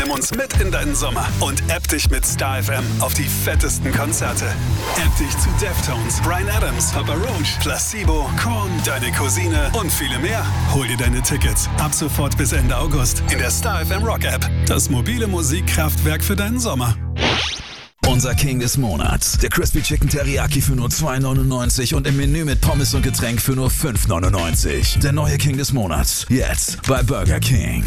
Nimm uns mit in deinen Sommer und app dich mit Star FM auf die fettesten Konzerte. App dich zu Deftones, Bryan Adams, Papa Roach, Placebo, Korn, Deine Cousine und viele mehr. Hol dir deine Tickets ab sofort bis Ende August in der Star FM Rock App. Das mobile Musikkraftwerk für deinen Sommer. Unser King des Monats. Der Crispy Chicken Teriyaki für nur $2,99 und im Menü mit Pommes und Getränk für nur $5,99. Der neue King des Monats. Jetzt bei Burger King.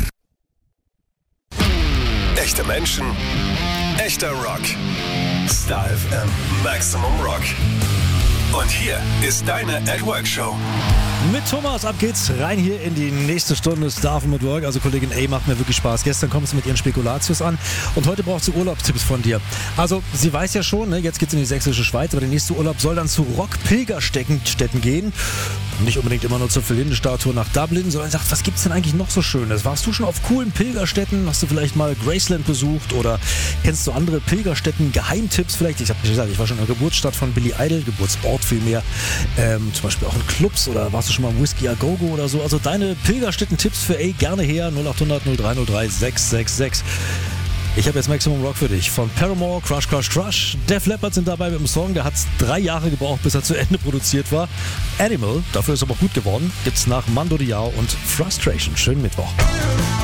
Echte Menschen, echter Rock. Star FM Maximum Rock. Und hier ist deine At-Work-Show. Mit Thomas, ab geht's rein hier in die nächste Stunde Star FM at Work. Also Kollegin A macht mir wirklich Spaß. Gestern kommt sie mit ihren Spekulatius an und heute braucht sie Urlaubstipps von dir. Also sie weiß ja schon, ne, jetzt geht's in die sächsische Schweiz, aber der nächste Urlaub soll dann zu Rock-Pilgerstätten gehen. Nicht unbedingt immer nur zur Philinde-Statue nach Dublin, sondern sagt, was gibt's denn eigentlich noch so Schönes? Warst du schon auf coolen Pilgerstätten? Hast du vielleicht mal Graceland besucht oder kennst du andere Pilgerstätten, Geheimtipps vielleicht? Ich habe gesagt, ich war schon in der Geburtsstadt von Billy Idol, Geburtsort vielmehr, zum Beispiel auch in Clubs oder warst du schon mal im Whisky A Go Go oder so? Also deine Pilgerstätten-Tipps für A gerne her, 0800 0303 666. Ich habe jetzt Maximum Rock für dich. Von Paramore, Crush, Crush, Crush. Def Leppard sind dabei mit dem Song. Der hat 3 Jahre gebraucht, bis er zu Ende produziert war. Animal, dafür ist aber auch gut geworden. Gibt's nach Mando Diao und Frustration. Schönen Mittwoch.